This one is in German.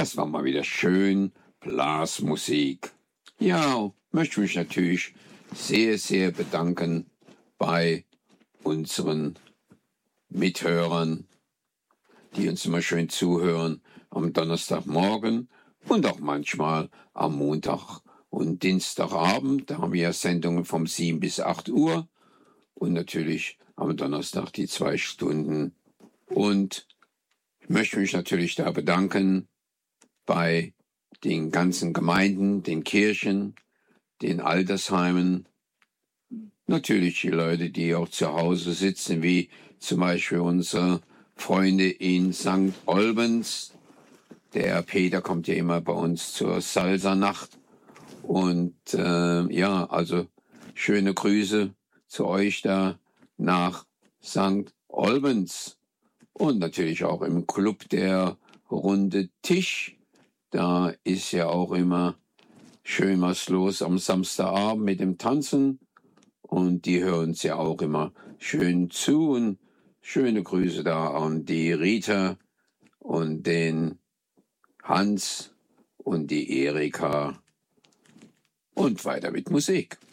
Das war mal wieder schön Blasmusik. Ja, möchte mich natürlich sehr, sehr bedanken bei unseren Mithörern, die uns immer schön zuhören am Donnerstagmorgen und auch manchmal am Montag und Dienstagabend. Da haben wir ja Sendungen vom 7 bis 8 Uhr und natürlich am Donnerstag die 2 Stunden. Und ich möchte mich natürlich da bedanken bei den ganzen Gemeinden, den Kirchen, den Altersheimen, natürlich die Leute, die auch zu Hause sitzen, wie zum Beispiel unsere Freunde in St. Olbens. Der Peter kommt ja immer bei uns zur Salsa-Nacht. Und also schöne Grüße zu euch da nach St. Olbens. Und natürlich auch im Club der Runde Tisch. Da ist ja auch immer schön was los am Samstagabend mit dem Tanzen. Und die hören uns ja auch immer schön zu. Und schöne Grüße da an die Rita und den Hans und die Erika. Und weiter mit Musik.